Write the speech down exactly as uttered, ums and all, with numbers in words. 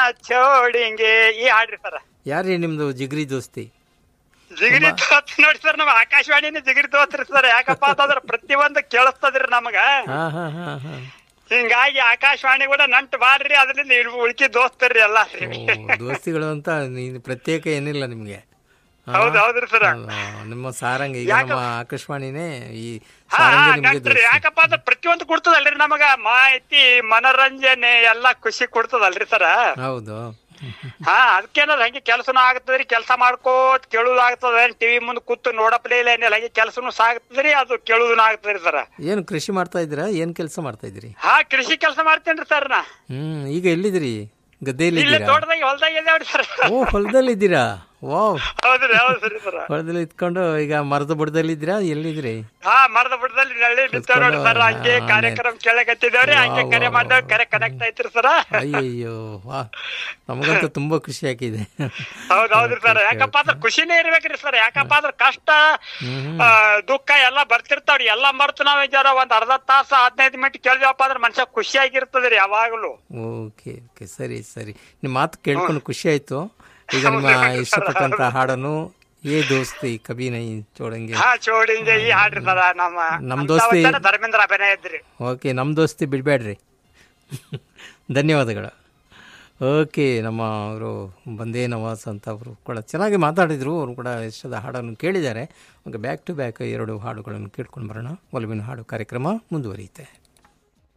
ಚೋಡಿಂಗೆ ಈ ಹಾಡ್ರಿ ಸರ್. ಯಾರ್ರೀ ನಿಮ್ದು ಜಿಗ್ರಿ ದೋಸ್ತಿ? ಜಿಗಿರಿ ದೋತ್ ನೋಡಿ ಸರ್, ನಮ್ಮ ಆಕಾಶವಾಣಿನೇ ಜಿಗಿರಿ ದೋತ್ರಿ ಸರ್. ಯಾಕಪ್ಪ ಅಂತಂದ್ರ ಪ್ರತಿಯೊಂದು ಕೇಳಿಸ್ತದ್ರಿ ನಮಗ. ಹಾ ಹಾ ಹಾ ಹಾ ಹಿಂಗಾಗಿ ಆಕಾಶವಾಣಿ ಕೂಡ ನಂಟು ಬಾಡ್ರಿ, ಅದರಿಂದ ಉಳ್ಕಿ ದೋಸ್ತರ್ರಿ ಎಲ್ಲ. ದೋಸ್ತಿಗಳು ಅಂತ ನೀನು ಪ್ರತ್ಯೇಕ ಏನಿಲ್ಲ ನಿಮ್ಗೆ? ಹೌದ್ ಹೌದ್ರಿ ಸರ್. ನಿಮ್ಮ ಸಾರಂಗ ಈಗ ನಮ್ಮ ಆಕಾಶವಾಣಿನೇ ಈ ಹಾ ಸಾರಂಗ ನಿಮ್ಗೆ ನಂಟ್ರಿ. ದೋಸ್ತಿ. ಯಾಕಪ್ಪ ಅಂದ್ರೆ ಪ್ರತಿಯೊಂದು ಕೊಡ್ತದಲ್ರಿ ನಮಗ, ಮಾಹಿತಿ ಮನೋರಂಜನೆ ಎಲ್ಲಾ ಖುಷಿ ಕೊಡ್ತದಲ್ರಿ ಸರ್. ಹೌದು. ಹಾ ಅದಕ್ಕೇನದ ಹಂಗೆ ಕೆಲಸನೂ ಆಗ್ತದ್ರಿ, ಕೆಲಸ ಮಾಡ್ಕೋತ ಕೇಳುದು ಆಗ್ತದ. ಟಿವಿ ಮುಂದೆ ಕೂತು ನೋಡಪ್ಲೇ ಇಲ್ಲ ಏನಿಲ್ಲ, ಹಂಗೆ ಕೆಲಸನೂ ಸಾಗ್ತದ್ರಿ, ಅದು ಕೇಳುದನು ಆಗ್ತದ್ರಿ ಸರ್. ಏನು ಕೃಷಿ ಮಾಡ್ತಾ ಇದ್ದೀರಾ? ಏನ್ ಕೆಲಸ ಮಾಡ್ತಾ ಇದ್ರಿ? ಹಾ ಕೃಷಿ ಕೆಲಸ ಮಾಡ್ತೇನ್ರಿ ಸರ್ ನಾ. ಹ್ಮ್ ಈಗ ಎಲ್ಲಿದ್ರಿ? ಗದ್ದೆಯಲ್ಲಿ ಇಲ್ಲೇ ಇದ್ದೀರಾ? ತೋಟದಾಗ ಹೊಲ್ದಾಗ ಇದೇವ್ರಿ ಸರ್. ಓ ಹೊಲದಲ್ಲಿ ಇದ್ದೀರಾ? ವಾವ್. ಹೌದ್ರಿ ಹೌದು ಸರಿ ಸರ್. ಹೊಲದಲ್ಲಿ ಇದ್ಕೊಂಡು ಈಗ ಮರದ ಬುಡದಲ್ಲಿ ಇದ್ದೀರಾ? ಎಲ್ಲಿದ್ರಿ? ಹಾ ಮರದ ಬುಡದಲ್ಲಿ ನಳ್ಳಿ ನಿಂತೇವ್ ನೋಡಿ ಸರ್. ಹಂಗೆ ಕಾರ್ಯಕ್ರಮ ಕೇಳಕತ್ತಿದೇವ್ರಿ, ಹಂಗೆ ಕರೆ ಮಾಡ್ದೇವ್, ಕರೆ ಕನೆಕ್ಟ್ ಐತ್ರಿ ಸರ್. ಅಯ್ಯಯ್ಯೋ ವಾ, ನಮಗಂತೂ ತುಂಬಾ ಖುಷಿ ಆಗಿದೆ. ಹೌದ್ ಹೌದ್ರಿ ಸರ್. ಯಾಕಪ್ಪ ಅಂದ್ರೆ ಖುಷಿನೇ ಇರ್ಬೇಕ್ರಿ ಸರ್. ಯಾಕಪ್ಪ ಅಂದ್ರೆ ಕಷ್ಟ ಆ, ದುಃಖ ಎಲ್ಲಾ ಬರ್ತಿರ್ತಾವ್ರಿ. ಎಲ್ಲಾ ಮರ್ತು ನಾವ್ ಜರ ಒಂದ್ ಅರ್ಧ ತಾಸ ಹದಿನೈದು ಮಿನಿಟ್ ಕೇಳಿದ್ವಪ್ಪ ಅಂದ್ರೆ ಮನುಷ್ಯ ಖುಷಿಯಾಗಿರ್ತದ್ರಿ ಯಾವಾಗ್ಲೂ. ಓಕೆ ಓಕೆ ಸರಿ ಸರಿ, ನಿಮ್ಮ ಮಾತು ಕೇಳ್ಕೊಂಡು ಖುಷಿ ಆಯ್ತು. ಈಗ ನಿಮ್ಮ ಇಷ್ಟಪಟ್ಟಂತ ಹಾಡನ್ನು ಏ ದೋಸ್ತಿ ಕಬಿ ನೈ ಚೋಡಂಗೆ. ಹಾ ಚೋಡಿಂಗೆ ಈ ಹಾಡ್ರಿ ಸರ್. ನಮ್ಮ ನಮ್ ದೋಸ್ತಿ ಧರ್ಮೇಂದ್ರ ಅಭಿನಯ ಇದ್ರಿ. ಓಕೆ, ನಮ್ಮ ದೋಸ್ತಿ ಬಿಡಬೇಡ್ರಿ. ಧನ್ಯವಾದಗಳು. ಓಕೆ, ನಮ್ಮ ಅವರು ಬಂದೇ ನವಾಸ್ ಅಂತ ಅವರು ಕೂಡ ಚೆನ್ನಾಗಿ ಮಾತಾಡಿದರು. ಅವರು ಕೂಡ ಇಷ್ಟದ ಹಾಡನ್ನು ಕೇಳಿದ್ದಾರೆ. ಓಕೆ, ಬ್ಯಾಕ್ ಟು ಬ್ಯಾಕ್ ಎರಡು ಹಾಡುಗಳನ್ನು ಕೇಳ್ಕೊಂಡು ಬರೋಣ. ಒಲವಿನ ಹಾಡು ಕಾರ್ಯಕ್ರಮ ಮುಂದುವರಿಯುತ್ತೆ.